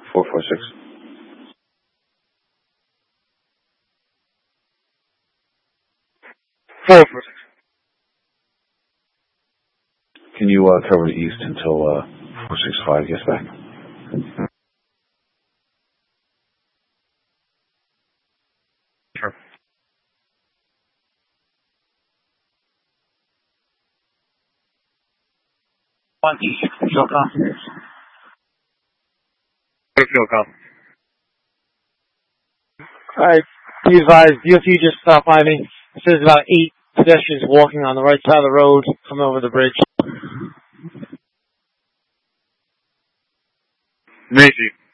446. Can you cover the east until 465 gets back? Sure. Fuel call. Fuel call. Alright, be advised, DOT just stopped by me. It says about 8 pedestrians walking on the right side of the road coming over the bridge. Macy.